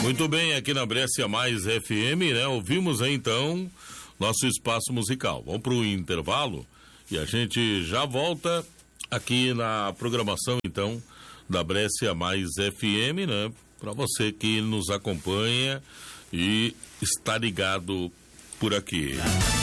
Muito bem, aqui na Brescia Mais FM, né? Ouvimos aí, então, nosso espaço musical. Vamos para o intervalo e a gente já volta aqui na programação, então, da Brescia Mais FM, né? Para você que nos acompanha e está ligado por aqui.